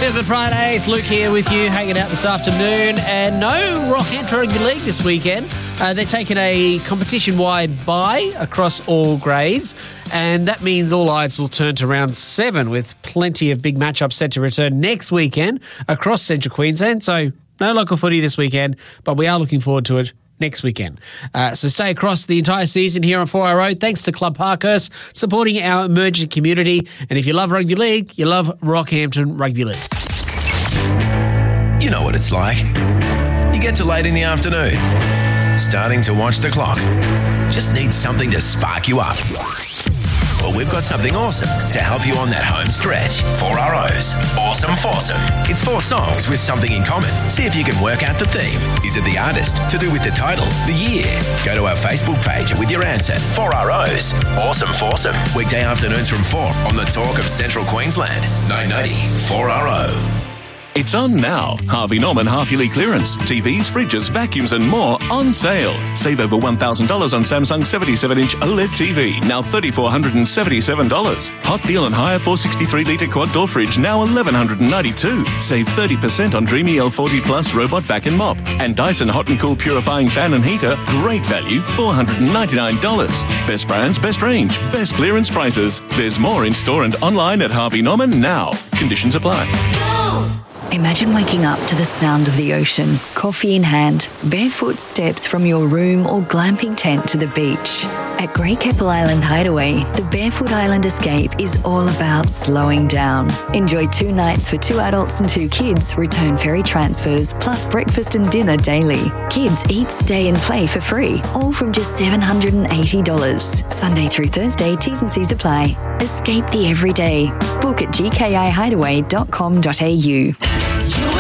Good Friday. It's Luke here with you, hanging out this afternoon. And no Rockhampton Rugby League this weekend. They're taking a competition-wide bye across all grades. And that means all eyes will turn to round 7 with plenty of big matchups set to return next weekend across Central Queensland. So no local footy this weekend, but we are looking forward to it next weekend. So stay across the entire season here on 4R Road. Thanks to Club Parkhurst, supporting our emerging community. And if you love rugby league, you love Rockhampton Rugby League. You know what it's like. You get to late in the afternoon, starting to watch the clock. Just need something to spark you up. Well, we've got something awesome to help you on that home stretch. 4RO's Awesome Foursome. It's 4 songs with something in common. See if you can work out the theme. Is it the artist? To do with the title? The year? Go to our Facebook page with your answer. 4RO's Awesome Foursome. Weekday afternoons from 4 on the Talk of Central Queensland. 990 4RO. It's on now. Harvey Norman half-yearly clearance. TVs, fridges, vacuums and more on sale. Save over $1,000 on Samsung 77-inch OLED TV, now $3,477. Hot deal on hire 463-litre quad-door fridge, now $1,192. Save 30% on Dreamy L40 Plus robot vac and mop. And Dyson Hot and Cool purifying fan and heater, great value, $499. Best brands, best range, best clearance prices. There's more in store and online at Harvey Norman now. Conditions apply. Imagine waking up to the sound of the ocean, coffee in hand, barefoot steps from your room or glamping tent to the beach. At Great Keppel Island Hideaway, the Barefoot Island Escape is all about slowing down. Enjoy 2 nights for 2 adults and 2 kids, return ferry transfers, plus breakfast and dinner daily. Kids eat, stay and play for free, all from just $780. Sunday through Thursday, T's and C's apply. Escape the everyday. Book at gkihideaway.com.au.